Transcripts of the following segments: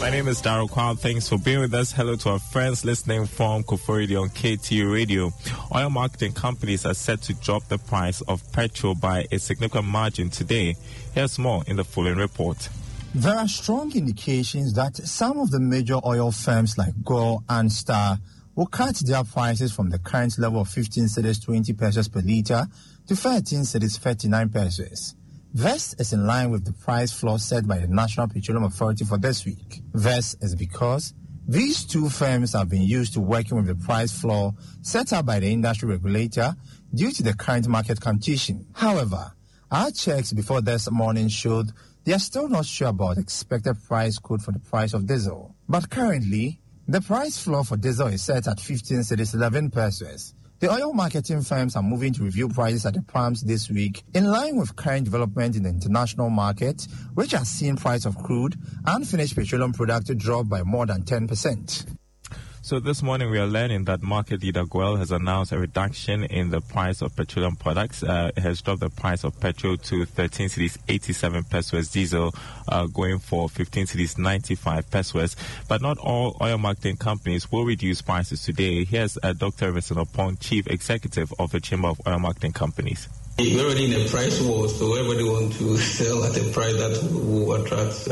My name is Daryl Kwan. Thanks for being with us. Hello to our friends listening from Koforidua on KTU Radio. Oil marketing companies are set to drop the price of petrol by a significant margin today. Here's more in the following report. There are strong indications that some of the major oil firms like Gore and Star will cut their prices from the current level of 15 cedis 20 pesos per litre to 13 cedis 39 pesos. This is in line with the price floor set by the National Petroleum Authority for this week. This is because these two firms have been used to working with the price floor set up by the industry regulator due to the current market condition. However, our checks before this morning showed they are still not sure about the expected price quote for the price of diesel. But currently, the price floor for diesel is set at 15 cedis 11 pesos. The oil marketing firms are moving to review prices at the pumps this week in line with current development in the international market, which has seen price of crude and finished petroleum product drop by more than 10%. So this morning we are learning that market leader Goel has announced a reduction in the price of petroleum products. It has dropped the price of petrol to 13 cedis 87 pesos, diesel going for 15 cedis 95 pesos. But not all oil marketing companies will reduce prices today. Here's Dr. Everson Opong, Chief Executive of the Chamber of Oil Marketing Companies. We're already in a price war, so everybody wants to sell at a price that will attract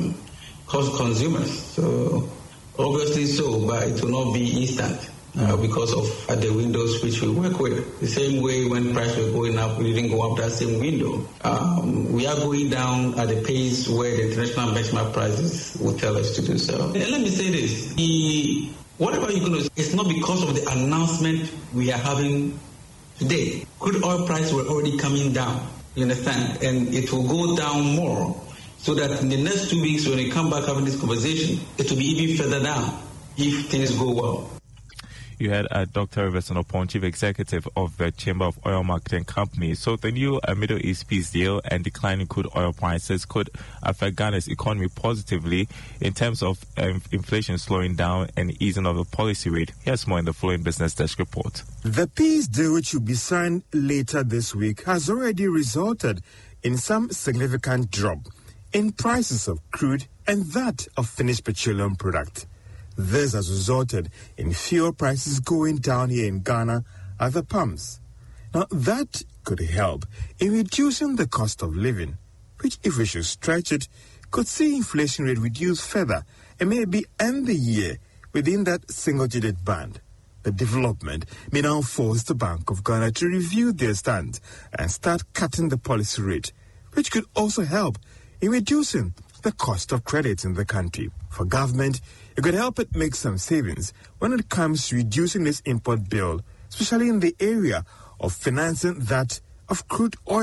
consumers. So obviously so, but it will not be instant because of the windows which we work with. The same way when prices were going up, we didn't go up that same window. We are going down at a pace where the international benchmark prices will tell us to do so. And let me say this. Whatever you're going to, it's not because of the announcement we are having today. Crude oil prices were already coming down, you understand? And it will go down more. So that in the next 2 weeks, when we come back having this conversation, it will be even further down if things go well. You had Dr. Everson Opong, Chief Executive of the Chamber of Oil Marketing Companies. So the new Middle East peace deal and declining crude oil prices could affect Ghana's economy positively in terms of inflation slowing down and easing of the policy rate. Here's more in the following Business Desk report. The peace deal, which will be signed later this week, has already resulted in some significant drop in prices of crude and that of finished petroleum product. This has resulted in fuel prices going down here in Ghana at the pumps. Now, that could help in reducing the cost of living, which, if we should stretch it, could see inflation rate reduce further and maybe end the year within that single-digit band. The development may now force the Bank of Ghana to review their stance and start cutting the policy rate, which could also help in reducing the cost of credit in the country. For government, it could help it make some savings when it comes to reducing this import bill, especially in the area of financing that of crude oil.